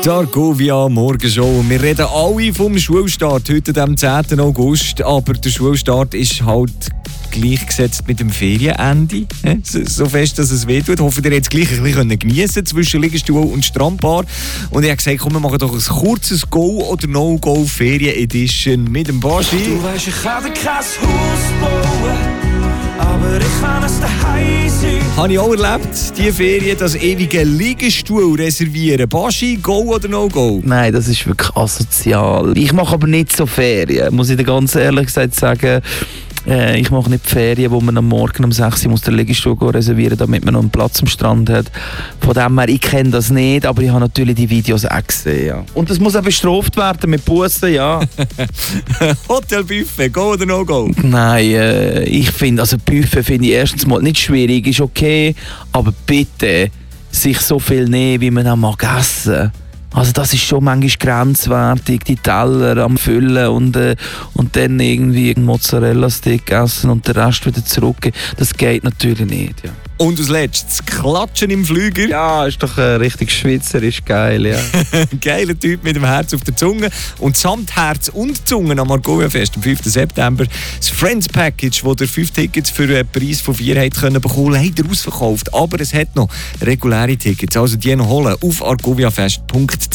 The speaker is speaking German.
Die Argovia Morgenshow. Wir reden alle vom Schulstart, heute am 10. August. Aber der Schulstart ist halt gleichgesetzt mit dem Ferienende. So fest, dass es wehtut. Ich hoffe, ihr jetzt gleich ein bisschen geniessen zwischen Liegestuhl und Strandbar. Und ich habe gesagt, komm, wir machen doch ein kurzes Go- oder No-Go Ferien-Edition mit dem Baschi. Du weisst, ich kann dir kein Haus bauen, aber ich kann es daheim sein. Habe ich auch erlebt, diese Ferien, das ewige Liegestuhl reservieren. Baschi, Go oder No-Go? Nein, das ist wirklich asozial. Ich mache aber nicht so Ferien, muss ich dir ganz ehrlich gesagt sagen. Ich mache nicht Ferien, wo man am Morgen um 6 Uhr muss den Liegestuhl reservieren, damit man noch einen Platz am Strand hat. Von dem her, ich kenne das nicht, aber ich habe natürlich die Videos auch gesehen. Ja. Und das muss auch bestraft werden mit Bussen, ja. Hotelbuffet, Go oder No-Go? Nein, ich finde, also Buffet finde ich erstens mal nicht schwierig, ist okay, aber bitte sich so viel nehmen, wie man auch mag essen. Also das ist schon manchmal grenzwertig, die Teller am Füllen und dann irgendwie einen Mozzarella-Stick essen und den Rest wieder zurück. Das geht natürlich nicht, ja. Und als letztes, Klatschen im Flüger. Ja, ist doch richtig schweizerisch geil, ja. Geiler Typ mit dem Herz auf der Zunge. Und samt Herz und Zunge am Argovia Fest am 5. September das Friends Package, wo ihr 5 Tickets für einen Preis von 4 bekommen konnte, hat er ausverkauft. Aber es hat noch reguläre Tickets. Also die noch holen auf argoviafest.ch.